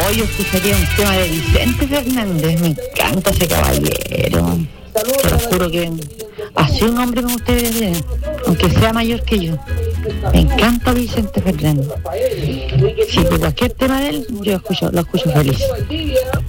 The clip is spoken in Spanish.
Hoy yo escucharía un tema de Vicente Fernández. Me encanta ese caballero. Te lo juro que así un hombre me gustaría tener, aunque sea mayor que yo. Me encanta Vicente Fernández. Si por cualquier tema de él, yo lo escucho feliz.